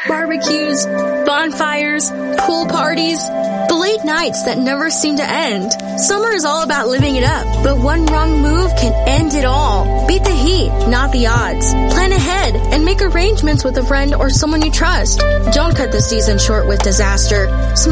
barbecues, bonfires, pool parties, the late nights that never seem to end. Summer is all about living it up, but one wrong move can end it all. Beat the heat, not the odds. Plan ahead and make arrangements with a friend or someone you trust. Don't cut the season short with disaster.